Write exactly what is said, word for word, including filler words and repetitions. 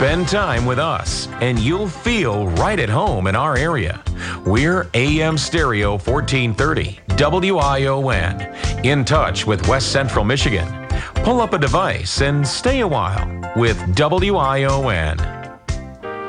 Spend time with us, and you'll feel right at home in our area. We're A M Stereo fourteen thirty, W I O N, in touch with West Central Michigan. Pull up a device and stay a while with W I O N.